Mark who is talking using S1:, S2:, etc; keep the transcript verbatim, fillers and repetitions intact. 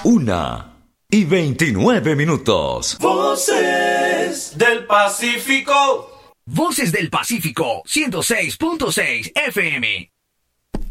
S1: Una y veintinueve minutos.
S2: Voces del Pacífico.
S3: Voces del Pacífico, ciento seis punto seis F M.